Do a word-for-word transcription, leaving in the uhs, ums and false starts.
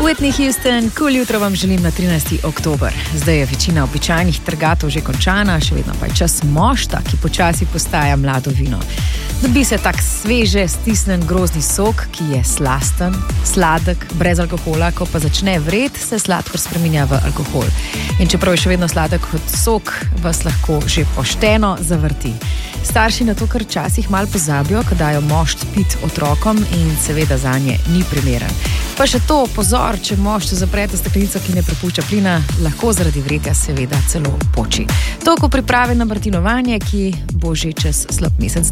Whitney Houston, kul cool jutro vam želim na trinajsti oktober. Zdaj je večina običajnih trgatov že končana, še vedno pa je čas mošta, ki počasi postaja mlado vino. Dobi se tak sveže, stisnen grozdni sok, ki je slasten, sladek, brez alkohola, ko pa začne vred, se sladkor spreminja v alkohol. In čeprav je še vedno sladek kot sok, vas lahko že pošteno zavrti. Starši na to kar včasih malo pozabijo, ko dajo mošt pit otrokom in seveda zanje ni primeren. Pa še to, pozor, če mošt zaprete steklenico, ki ne prepušča plina, lahko zaradi vretja seveda celo poči. Toliko priprave na martinovanje, ki bo že čez slab mesec